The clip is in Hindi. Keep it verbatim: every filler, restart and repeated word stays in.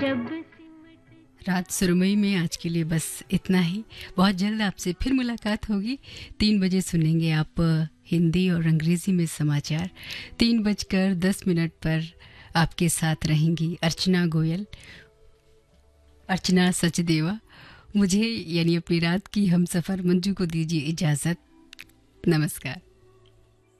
जब रात सुरमई में आज के लिए बस इतना ही। बहुत जल्द आपसे फिर मुलाकात होगी। तीन बजे सुनेंगे आप हिंदी और अंग्रेजी में समाचार। तीन बजकर दस मिनट पर आपके साथ रहेंगी अर्चना गोयल, अर्चना सचदेवा। मुझे यानी अपनी रात की हमसफर मंजू को दीजिए इजाज़त। नमस्कार।